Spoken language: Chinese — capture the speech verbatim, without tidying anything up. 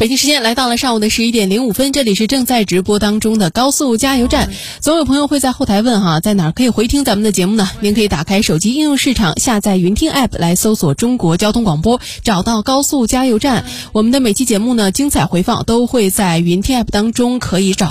北京时间来到了上午的十一点零五分，这里是正在直播当中的高速加油站。总有朋友会在后台问哈，在哪儿可以回听咱们的节目呢？您可以打开手机应用市场，下载云听 App 来搜索中国交通广播，找到高速加油站。我们的每期节目呢，精彩回放都会在云听 App 当中可以找